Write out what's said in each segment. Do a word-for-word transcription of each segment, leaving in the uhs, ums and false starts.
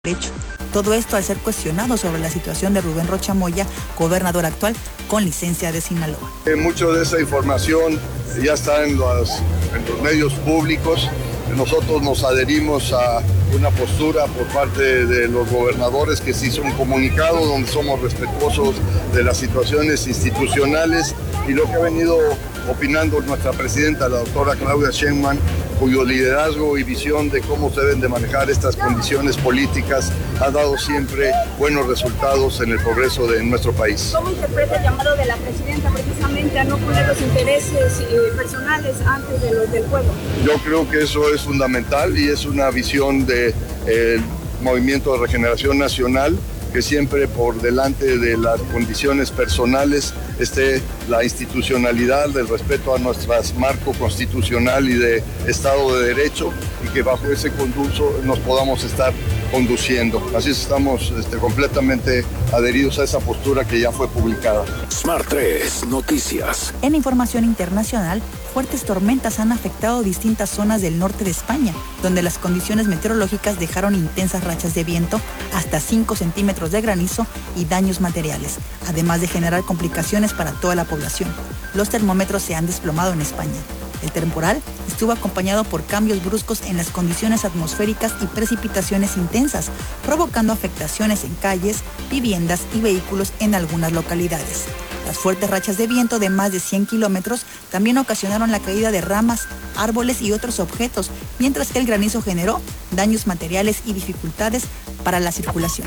Derecho. Todo esto al ser cuestionado sobre la situación de Rubén Rocha Moya, gobernador actual con licencia de Sinaloa. Eh, mucho de esa información ya está en los, en los medios públicos. Nosotros nos adherimos a una postura por parte de los gobernadores que se hizo un comunicado donde somos respetuosos de las situaciones institucionales y lo que ha venido opinando nuestra presidenta, la doctora Claudia Sheinbaum, cuyo liderazgo y visión de cómo se deben de manejar estas condiciones políticas ha dado siempre buenos resultados en el progreso de nuestro país. ¿Cómo interpreta el llamado de la presidenta precisamente a no poner los intereses eh, personales antes de los del pueblo? Yo creo que eso es fundamental y es una visión del de, Movimiento de Regeneración Nacional, que siempre por delante de las condiciones personales esté la institucionalidad, del respeto a nuestro marco constitucional y de Estado de Derecho, y que bajo ese conducto nos podamos estar conduciendo. Así estamos este, completamente adheridos a esa postura que ya fue publicada. Smart tres Noticias. En información internacional, fuertes tormentas han afectado distintas zonas del norte de España, donde las condiciones meteorológicas dejaron intensas rachas de viento, hasta cinco centímetros de granizo y daños materiales, además de generar complicaciones para toda la población. Los termómetros se han desplomado en España. El temporal estuvo acompañado por cambios bruscos en las condiciones atmosféricas y precipitaciones intensas, provocando afectaciones en calles, viviendas y vehículos en algunas localidades. Las fuertes rachas de viento de más de cien kilómetros también ocasionaron la caída de ramas, árboles y otros objetos, mientras que el granizo generó daños materiales y dificultades para la circulación.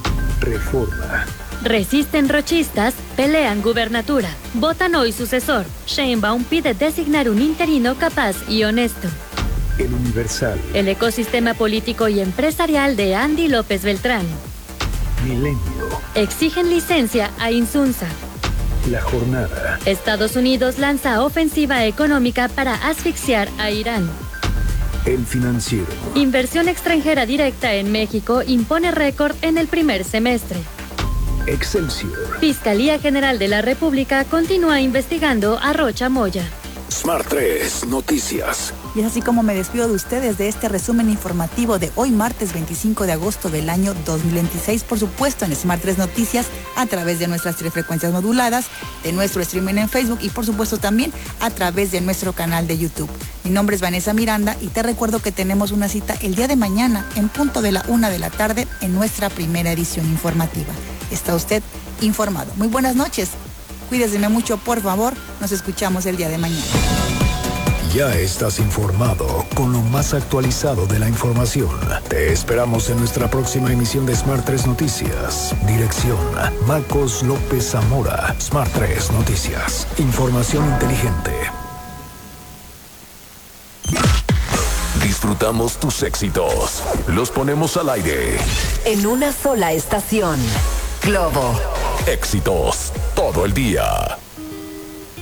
Reforma. Resisten rochistas, pelean gubernatura. Votan hoy sucesor. Sheinbaum pide designar un interino capaz y honesto. El Universal. El ecosistema político y empresarial de Andy López Beltrán. Milenio. Exigen licencia a Insunza. La Jornada. Estados Unidos lanza ofensiva económica para asfixiar a Irán. El Financiero. Inversión extranjera directa en México impone récord en el primer semestre. Excelsior. Fiscalía General de la República continúa investigando a Rocha Moya. Smart tres Noticias. Y es así como me despido de ustedes de este resumen informativo de hoy martes veinticinco de agosto del año dos mil veintiséis, por supuesto en Smart tres Noticias, a través de nuestras tres frecuencias moduladas, de nuestro streaming en Facebook y por supuesto también a través de nuestro canal de YouTube. Mi nombre es Vanessa Miranda y te recuerdo que tenemos una cita el día de mañana en punto de la una de la tarde en nuestra primera edición informativa. Está usted informado. Muy buenas noches. Cuídese mucho, por favor. Nos escuchamos el día de mañana. Ya estás informado con lo más actualizado de la información. Te esperamos en nuestra próxima emisión de Smart tres Noticias. Dirección: Marcos López Zamora. Smart tres Noticias. Información inteligente. Disfrutamos tus éxitos. Los ponemos al aire. En una sola estación. Globo. Éxitos todo el día.